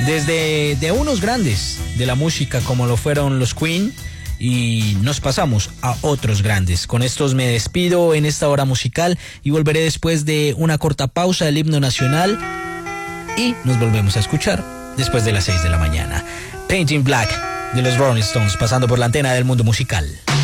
Desde de unos grandes de la música como lo fueron los Queen, y nos pasamos a otros grandes. Con estos me despido en esta hora musical y volveré después de una corta pausa del himno nacional y nos volvemos a escuchar después de las 6 de la mañana. Painting Black de los Rolling Stones, pasando por la antena del mundo musical.